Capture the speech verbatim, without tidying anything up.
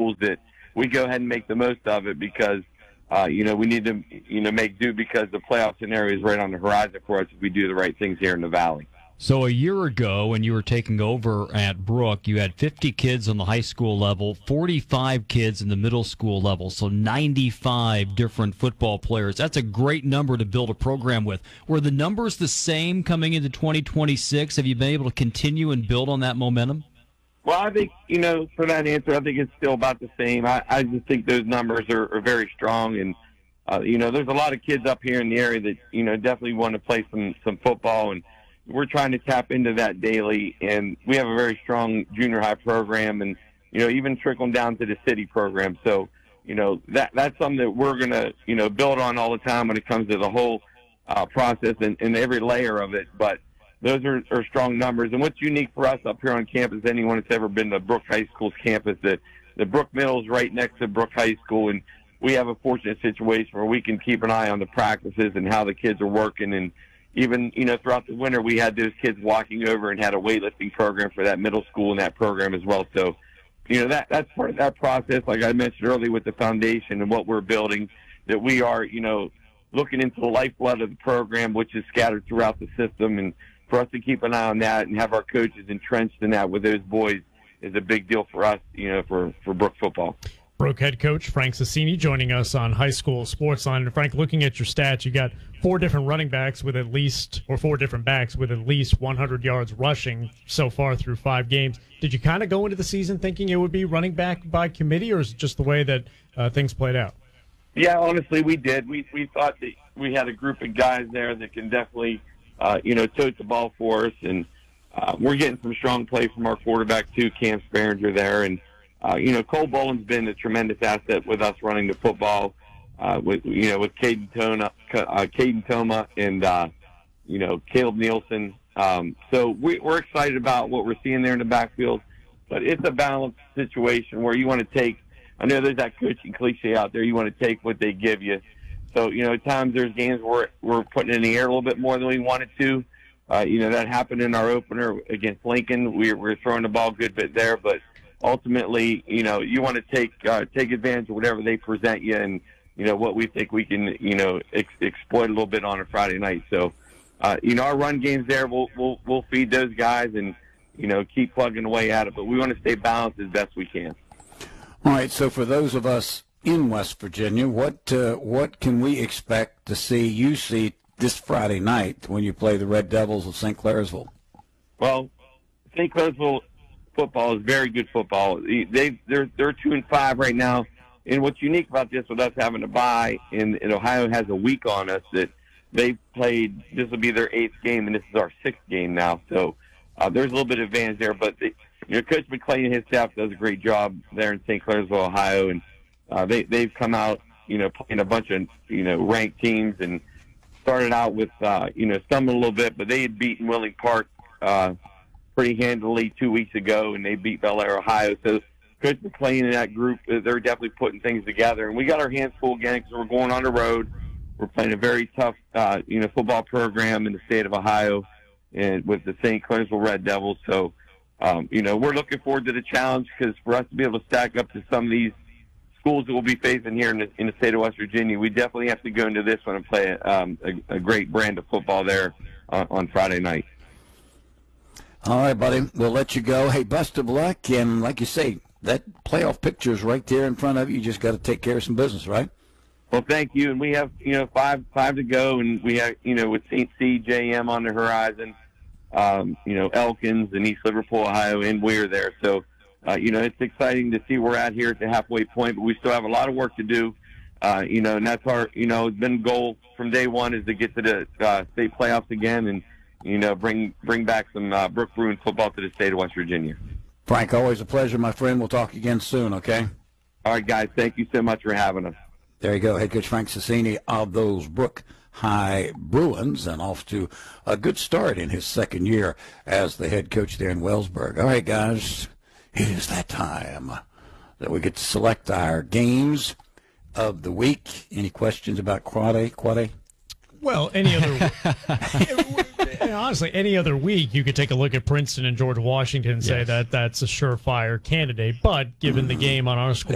schools that we go ahead and make the most of it because, uh, you know, we need to, you know, make do because the playoff scenario is right on the horizon for us if we do the right things here in the Valley. So a year ago, when you were taking over at Brook, you had fifty kids on the high school level, forty-five kids in the middle school level, so ninety-five different football players. That's a great number to build a program with. Were the numbers the same coming into twenty twenty-six? Have you been able to continue and build on that momentum? Well, I think, you know, for that answer, I think it's still about the same. I, I just think those numbers are, are very strong. And, uh, you know, there's a lot of kids up here in the area that, you know, definitely want to play some, some football. And we're trying to tap into that daily. And we have a very strong junior high program and, you know, even trickling down to the city program. So, you know, that that's something that we're going to, you know, build on all the time when it comes to the whole uh, process and, and every layer of it. But those are, are strong numbers. And what's unique for us up here on campus, anyone that's ever been to Brook High School's campus, that the Brook Middle is right next to Brook High School, and we have a fortunate situation where we can keep an eye on the practices and how the kids are working. And even, you know, throughout the winter, we had those kids walking over and had a weightlifting program for that middle school and that program as well. So, you know, that that's part of that process, like I mentioned earlier with the foundation and what we're building, that we are, you know, looking into the lifeblood of the program, which is scattered throughout the system. And for us to keep an eye on that and have our coaches entrenched in that with those boys is a big deal for us, you know, for, for Brook football. Brook head coach Frank Sassini joining us on High School Sports Line. And Frank, looking at your stats, you got four different running backs with at least, or four different backs with at least one hundred yards rushing so far through five games. Did you kind of go into the season thinking it would be running back by committee, or is it just the way that uh, things played out? Yeah, honestly, we did. We we thought that we had a group of guys there that can definitely, uh, you know, tote the ball for us, and uh, we're getting some strong play from our quarterback too, Cam Sparringer there, and uh, you know, Cole Boland's been a tremendous asset with us running the football, uh, with you know, with Caden Toma, uh, Caden Toma, and uh, you know, Caleb Nielsen. Um, so we, we're excited about what we're seeing there in the backfield, but it's a balanced situation where you want to take. I know there's that coaching cliche out there. You want to take what they give you. So, you know, at times there's games where we're putting it in the air a little bit more than we wanted to. Uh, you know, that happened in our opener against Lincoln. We were throwing the ball a good bit there, but ultimately, you know, you want to take uh, take advantage of whatever they present you and, you know, what we think we can, you know, ex- exploit a little bit on a Friday night. So, uh, you know, our run game's there. We'll, we'll, we'll feed those guys and, you know, keep plugging away at it. But we want to stay balanced as best we can. All right, so for those of us in West Virginia, what uh, what can we expect to see you see this Friday night when you play the Red Devils of Saint Clairsville? Well, Saint Clairsville football is very good football. They they're they're two and five right now, and what's unique about this with us having to bye, and, and Ohio has a week on us that they've played. This will be their eighth game, and this is our sixth game now. So uh, there's a little bit of advantage there, but. They, You know, Coach McClain and his staff does a great job there in Saint Clairsville, Ohio, and uh, they they've come out, you know, playing a bunch of you know ranked teams and started out with uh, you know stumbling a little bit, but they had beaten Willing Park uh, pretty handily two weeks ago, and they beat Bel Air, Ohio. So Coach McClain and that group, they're definitely putting things together, and we got our hands full again because we're going on the road. We're playing a very tough uh, you know football program in the state of Ohio, and with the Saint Clairsville Red Devils. So. Um, you know, we're looking forward to the challenge because for us to be able to stack up to some of these schools that we'll be facing here in the, in the state of West Virginia, we definitely have to go into this one and play um, a, a great brand of football there uh, on Friday night. All right, buddy. We'll let you go. Hey, best of luck. And like you say, that playoff picture is right there in front of you. You just got to take care of some business, right? Well, thank you. And we have, you know, five five to go, and we have, you know, with Saint C, J M on the horizon. Um, you know, Elkins and East Liverpool, Ohio, and we're there. So, uh, you know, it's exciting to see where we're at here at the halfway point, but we still have a lot of work to do. Uh, you know, and that's our, you know, it's been goal from day one is to get to the uh, state playoffs again and, you know, bring bring back some uh, Brook Bruin football to the state of West Virginia. Frank, always a pleasure, my friend. We'll talk again soon, okay? All right, guys. Thank you so much for having us. There you go. Head coach Frank Sassini of those Brook High Bruins, and off to a good start in his second year as the head coach there in Wellsburg. All right, guys, it is that time that we get to select our games of the week. Any questions about Quade? Quade? Well, any other honestly, any other week you could take a look at Princeton and George Washington and say yes. that that's a surefire candidate. But given mm-hmm. the game on our score.